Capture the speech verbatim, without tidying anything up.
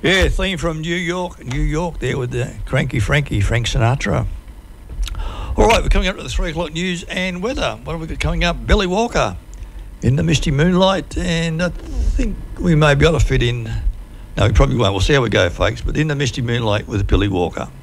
Yeah, theme from New York, New York there with the Cranky Frankie, Frank Sinatra. All right, we're coming up to the three o'clock news and weather. What have we got coming up? Billy Walker in the misty moonlight, and I think we may be able to fit in. No, we probably won't. We'll see how we go, folks. But in the misty moonlight with Billy Walker.